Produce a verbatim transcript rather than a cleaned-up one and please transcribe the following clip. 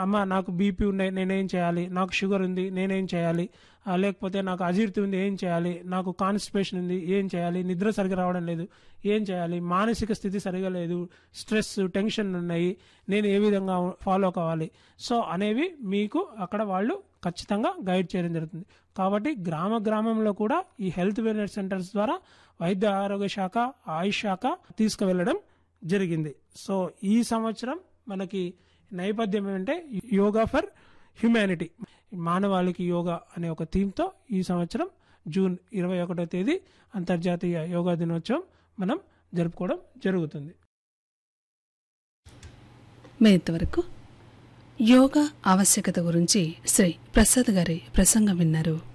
అమ్మ నాకు బీపీ ఉన్నాయి నేనేం చేయాలి, నాకు షుగర్ ఉంది నేనేం చేయాలి, లేకపోతే నాకు అజీర్తి ఉంది ఏం చేయాలి, నాకు కాన్స్టిపేషన్ ఉంది ఏం చేయాలి, నిద్ర సరిగా రావడం లేదు ఏం చేయాలి, మానసిక స్థితి సరిగా లేదు, స్ట్రెస్ టెన్షన్ ఉన్నాయి, నేను ఏ విధంగా ఫాలో కావాలి, సో అనేవి మీకు అక్కడ వాళ్ళు ఖచ్చితంగా గైడ్ చేయడం జరుగుతుంది. కాబట్టి గ్రామ గ్రామంలో కూడా ఈ హెల్త్ వెల్నెస్ సెంటర్స్ ద్వారా వైద్య ఆరోగ్య శాఖ, ఆయుష్ శాఖ తీసుకువెళ్ళడం జరిగింది. సో ఈ సంవత్సరం మనకి నేపథ్యం ఏంటంటే యోగా ఫర్ హ్యుమానిటీ, మానవాళికి యోగా అనే ఒక థీమ్తో ఈ సంవత్సరం జూన్ ఇరవై ఒకటో తేదీ అంతర్జాతీయ యోగా దినోత్సవం మనం జరుపుకోవడం జరుగుతుంది. మే ఇంతవరకు యోగా ఆవశ్యకత గురించి శ్రీ ప్రసాద్ గారి ప్రసంగం విన్నారు.